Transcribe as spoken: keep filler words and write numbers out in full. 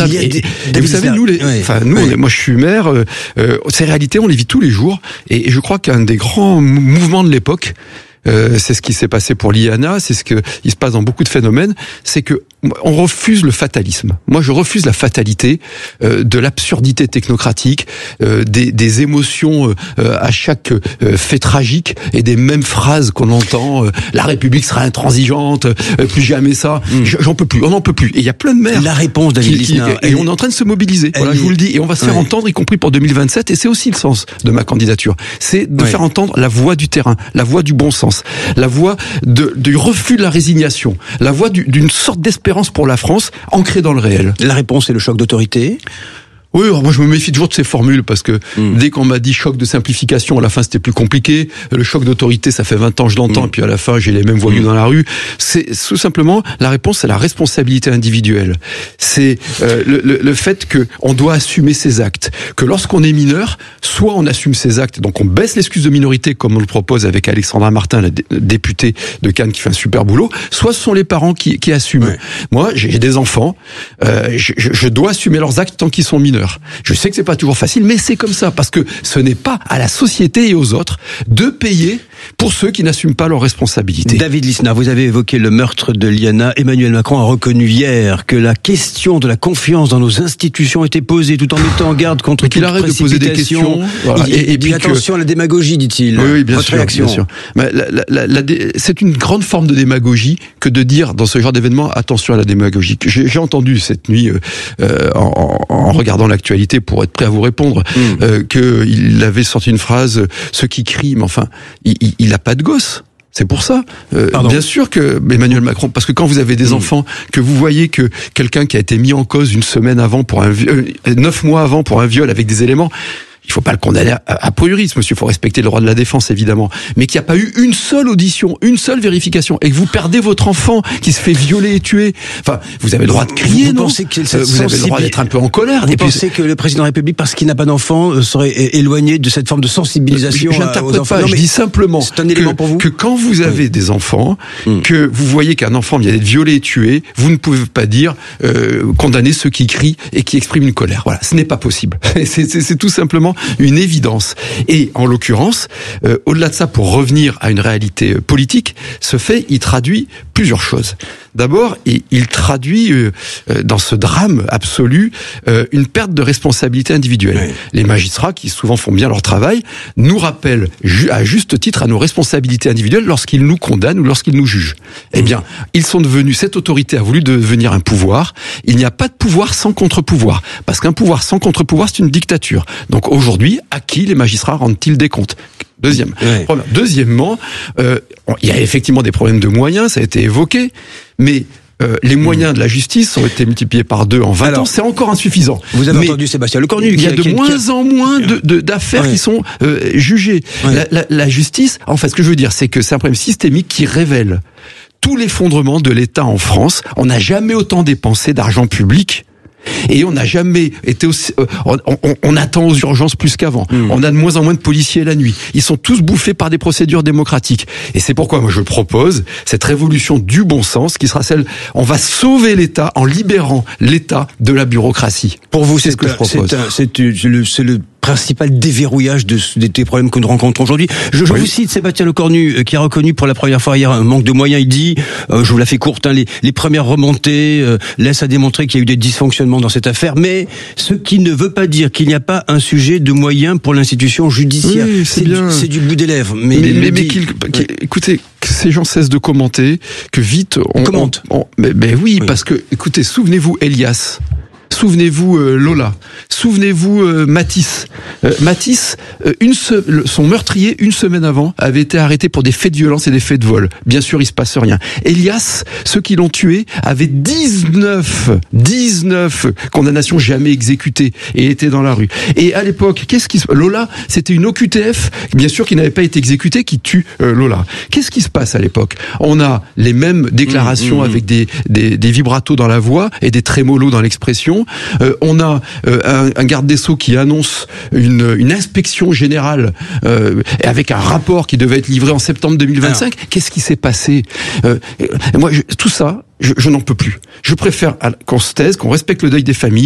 insupportable. Et, des, et vous savez, nous, les, ouais, enfin, nous, ouais. on est, moi, je suis maire. Euh, euh, ces réalités, on les vit tous les jours. Et, et je crois qu'un des grands mouvements de l'époque, Euh, c'est ce qui s'est passé pour l'I A N A, c'est ce que il se passe dans beaucoup de phénomènes, c'est que on refuse le fatalisme. Moi, je refuse la fatalité euh, de l'absurdité technocratique, euh, des, des émotions euh, à chaque euh, fait tragique et des mêmes phrases qu'on entend. Euh, la République sera intransigeante, euh, plus jamais ça. Mmh. J'en peux plus, on n'en peut plus. Et il y a plein de maires. La réponse, David Lisnard. Et on est en train de se mobiliser. Voilà, je vous le dis. Et on va se faire ouais. entendre, y compris pour deux mille vingt-sept. Et c'est aussi le sens de ma candidature. C'est de ouais. faire entendre la voix du terrain, la voix du bon sens. La voix de, du refus de la résignation, la voix du, d'une sorte d'espérance pour la France, ancrée dans le réel. La réponse est le choc d'autorité. Oui, alors moi je me méfie toujours de ces formules parce que mmh. dès qu'on m'a dit choc de simplification, à la fin c'était plus compliqué. Le choc d'autorité, ça fait vingt ans que je l'entends, mmh. et puis à la fin j'ai les mêmes voyous mmh. dans la rue. C'est tout simplement la réponse, c'est la responsabilité individuelle. C'est euh, le, le, le fait que on doit assumer ses actes. Que lorsqu'on est mineur, soit on assume ses actes, donc on baisse l'excuse de minorité comme on le propose avec Alexandra Martin, la députée de Cannes qui fait un super boulot. Soit ce sont les parents qui, qui assument. Ouais. Moi, j'ai des enfants, euh, je, je dois assumer leurs actes tant qu'ils sont mineurs. Je sais que c'est pas toujours facile, mais c'est comme ça, parce que ce n'est pas à la société et aux autres de payer pour ceux qui n'assument pas leurs responsabilités. David Lisnard, vous avez évoqué le meurtre de l'I A N A. Emmanuel Macron a reconnu hier que la question de la confiance dans nos institutions était posée, tout en mettant en garde contre toute qu'il arrête de poser des questions. Voilà. Il, et, et puis attention que... à la démagogie, dit-il. Oui, oui, bien Votre sûr, réaction. bien sûr. Mais la, la, la, la, c'est une grande forme de démagogie que de dire dans ce genre d'événement attention à la démagogie. J'ai, j'ai entendu cette nuit euh, en, en regardant l'actualité pour être prêt à vous répondre mmh. euh, qu'il avait sorti une phrase ceux qui crient, mais enfin, il, il, il a pas de gosse. C'est pour ça. Euh, bien sûr que Emmanuel Macron, parce que quand vous avez des mmh. enfants, que vous voyez que quelqu'un qui a été mis en cause une semaine avant pour un euh, neuf mois avant pour un viol avec des éléments. Il faut pas le condamner à, à prioris, monsieur. Il faut respecter le droit de la défense, évidemment. Mais qu'il n'y a pas eu une seule audition, une seule vérification, et que vous perdez votre enfant qui se fait violer et tuer. Enfin, vous avez le droit de crier, vous non pensez que euh, Vous avez le droit d'être un peu en colère. Vous et pensez puis, que le président de la République, parce qu'il n'a pas d'enfant, serait éloigné de cette forme de sensibilisation J'interprète aux enfants. pas. Non, je dis simplement c'est un élément que, pour vous que quand vous avez oui. des enfants, hum. que vous voyez qu'un enfant vient d'être violé et tué, vous ne pouvez pas dire euh, condamner ceux qui crient et qui expriment une colère. Voilà, ce n'est pas possible. c'est, c'est, c'est tout simplement une évidence. Et en l'occurrence, euh, au-delà de ça, pour revenir à une réalité euh, politique, ce fait, il traduit plusieurs choses. D'abord, il, il traduit euh, dans ce drame absolu euh, une perte de responsabilité individuelle. Oui. Les magistrats, qui souvent font bien leur travail, nous rappellent ju- à juste titre à nos responsabilités individuelles lorsqu'ils nous condamnent ou lorsqu'ils nous jugent. Eh bien, ils sont devenus, cette autorité a voulu devenir un pouvoir. Il n'y a pas de pouvoir sans contre-pouvoir. Parce qu'un pouvoir sans contre-pouvoir, c'est une dictature. Donc aujourd'hui, à qui les magistrats rendent-ils des comptes ? Deuxième. Ouais. Deuxièmement, euh, il y a effectivement des problèmes de moyens, ça a été évoqué, mais euh, les moyens mmh. de la justice ont été multipliés par deux en vingt Alors, ans, c'est encore insuffisant. Vous avez mais entendu Sébastien Lecornu. Il y a de qui, moins qui a... en moins de, de, d'affaires ouais. qui sont euh, jugées. Ouais. La, la, la justice, en fait, ce que je veux dire, c'est que c'est un problème systémique qui révèle tout l'effondrement de l'État en France. On n'a jamais autant dépensé d'argent public. Et on n'a jamais été aussi... Euh, on, on, on attend aux urgences plus qu'avant. Mmh. On a de moins en moins de policiers la nuit. Ils sont tous bouffés par des procédures démocratiques. Et c'est pourquoi moi je propose cette révolution du bon sens qui sera celle... On va sauver l'État en libérant l'État de la bureaucratie. Pour vous, c'est, c'est ce que un, je propose. C'est, un, c'est, le, c'est le principal déverrouillage de, des problèmes que nous rencontrons aujourd'hui. Je, je oui. vous cite Sébastien Lecornu, qui a reconnu pour la première fois hier un manque de moyens. Il dit, euh, je vous la fais courte, hein, les, les premières remontées euh, laissent à démontrer qu'il y a eu des dysfonctionnements dans cette affaire, mais ce qui ne veut pas dire qu'il n'y a pas un sujet de moyens pour l'institution judiciaire. Oui, c'est, c'est, bien. Du, c'est du bout des lèvres. Mais, mais, mais, mais mais qu'il, qu'il, écoutez, que ces gens cessent de commenter, que vite on commente. On, on, mais, mais oui, oui, parce que, écoutez, souvenez-vous Elias. Souvenez-vous euh, Lola, souvenez-vous euh, Matisse. Euh, Matisse, euh, une se- le, son meurtrier, une semaine avant, avait été arrêté pour des faits de violence et des faits de vol. Bien sûr, il se passe rien. Elias, ceux qui l'ont tué, avaient dix-neuf, dix-neuf condamnations jamais exécutées et étaient dans la rue. Et à l'époque, qu'est-ce qui se... Lola, c'était une O Q T F, bien sûr, qui n'avait pas été exécutée, qui tue euh, Lola. Qu'est-ce qui se passe à l'époque ? On a les mêmes déclarations mmh, mmh, avec des, des, des vibratos dans la voix et des trémolos dans l'expression. Euh, on a euh, un, un garde des Sceaux qui annonce une, une inspection générale euh, avec un rapport qui devait être livré en septembre deux mille vingt-cinq. Alors, qu'est-ce qui s'est passé ? euh, Moi, je, tout ça, je, je n'en peux plus. Je préfère qu'on se taise, qu'on respecte le deuil des familles.